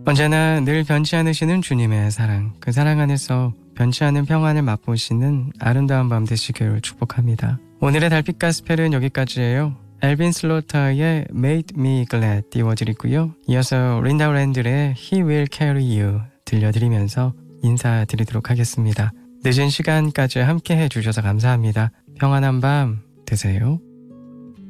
언제나 늘 변치 않으시는 주님의 사랑, 그 사랑 안에서 변치 않은 평안을 맛보시는 아름다운 밤 되시길 축복합니다. 오늘의 달빛 가스펠은 여기까지예요. 엘빈 슬로터의 Made Me Glad 띄워드리고요. 이어서 린다 랜들의 He Will Carry You 들려드리면서 인사드리도록 하겠습니다. 늦은 시간까지 함께 해주셔서 감사합니다. 평안한 밤 되세요.